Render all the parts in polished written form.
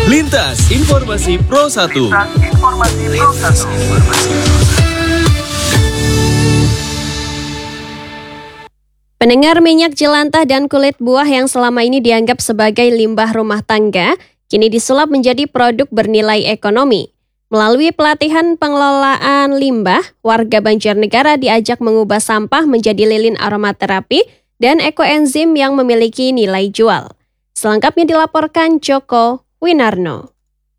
Lintas Informasi Pro 1. Pendengar, minyak jelantah dan kulit buah yang selama ini dianggap sebagai limbah rumah tangga, kini disulap menjadi produk bernilai ekonomi. Melalui pelatihan pengelolaan limbah, warga Banjarnegara diajak mengubah sampah menjadi lilin aromaterapi dan ekoenzim yang memiliki nilai jual. Selengkapnya dilaporkan Joko Winarno.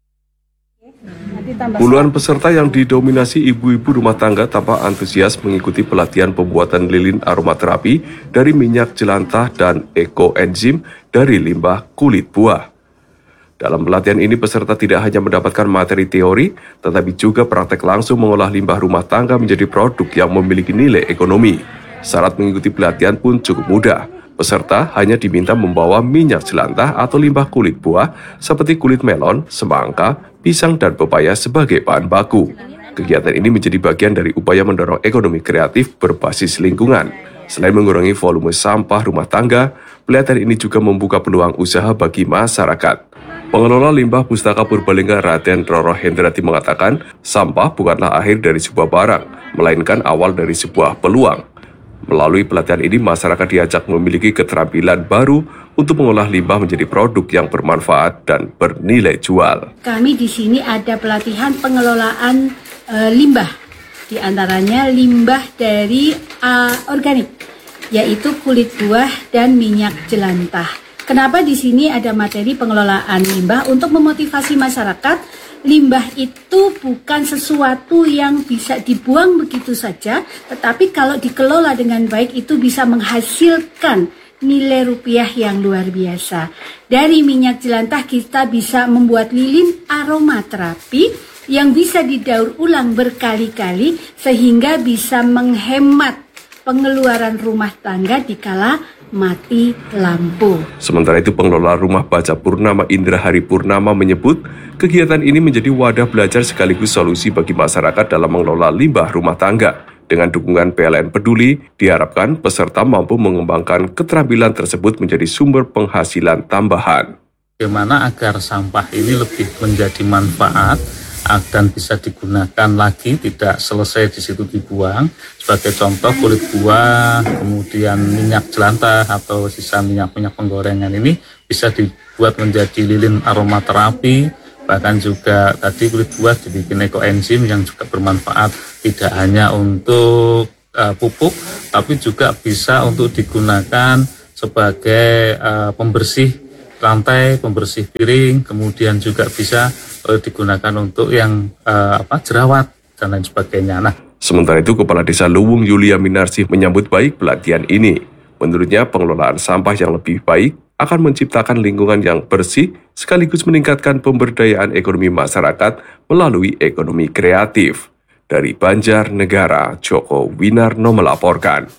Puluhan peserta yang didominasi ibu-ibu rumah tangga tampak antusias mengikuti pelatihan pembuatan lilin aromaterapi dari minyak jelantah dan ekoenzim dari limbah kulit buah. Dalam pelatihan ini peserta tidak hanya mendapatkan materi teori, tetapi juga praktek langsung mengolah limbah rumah tangga menjadi produk yang memiliki nilai ekonomi. Syarat mengikuti pelatihan pun cukup mudah. Peserta hanya diminta membawa minyak jelantah atau limbah kulit buah seperti kulit melon, semangka, pisang, dan pepaya sebagai bahan baku. Kegiatan ini menjadi bagian dari upaya mendorong ekonomi kreatif berbasis lingkungan. Selain mengurangi volume sampah rumah tangga, pelatihan ini juga membuka peluang usaha bagi masyarakat. Pengelola limbah Pustaka Purbalingga Raden Roro Hendrati mengatakan, sampah bukanlah akhir dari sebuah barang, melainkan awal dari sebuah peluang. Melalui pelatihan ini, masyarakat diajak memiliki keterampilan baru untuk mengolah limbah menjadi produk yang bermanfaat dan bernilai jual. Kami di sini ada pelatihan pengelolaan limbah, di antaranya limbah dari organik, yaitu kulit buah dan minyak jelantah. Kenapa di sini ada materi pengelolaan limbah? Untuk memotivasi masyarakat, limbah itu bukan sesuatu yang bisa dibuang begitu saja, tetapi kalau dikelola dengan baik itu bisa menghasilkan nilai rupiah yang luar biasa. Dari minyak jelantah kita bisa membuat lilin aromaterapi yang bisa didaur ulang berkali-kali sehingga bisa menghemat pengeluaran rumah tangga dikala mati lampu. Sementara itu, pengelola rumah baca Purnama Indra Hari Purnama menyebut kegiatan ini menjadi wadah belajar sekaligus solusi bagi masyarakat dalam mengelola limbah rumah tangga. Dengan dukungan PLN Peduli, diharapkan peserta mampu mengembangkan keterampilan tersebut menjadi sumber penghasilan tambahan. Bagaimana agar sampah ini lebih menjadi manfaat dan bisa digunakan lagi, tidak selesai di situ dibuang. Sebagai contoh, kulit buah, kemudian minyak jelantah atau sisa minyak penggorengan ini bisa dibuat menjadi lilin aromaterapi. Bahkan juga tadi kulit buah dibikin ekoenzim yang juga bermanfaat tidak hanya untuk pupuk, tapi juga bisa untuk digunakan sebagai pembersih lantai, pembersih piring, kemudian juga bisa digunakan untuk yang jerawat dan lain sebagainya. Sementara itu, Kepala Desa Luwung Yulia Minarsih menyambut baik pelatihan ini. Menurutnya, pengelolaan sampah yang lebih baik akan menciptakan lingkungan yang bersih sekaligus meningkatkan pemberdayaan ekonomi masyarakat melalui ekonomi kreatif. Dari Banjarnegara, Joko Winarno melaporkan.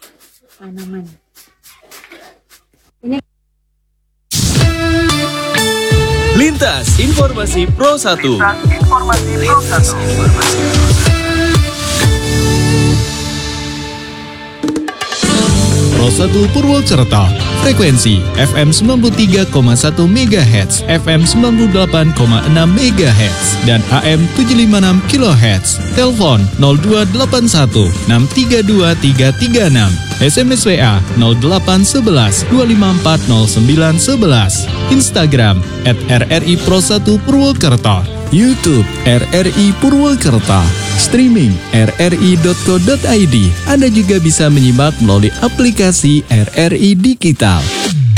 Lintas Informasi Pro 1. Pro 1 Purwokerto, frekuensi FM 93,1 MHz, FM 98,6 MHz, dan AM 756 kHz. Telepon 0281 632 336. SMS WA 0811 254 0911. Instagram @RRI Pro 1 Purwokerto. YouTube RRI Purwokerto. Streaming rri.co.id. Anda juga bisa menyimak melalui aplikasi RRI Digital.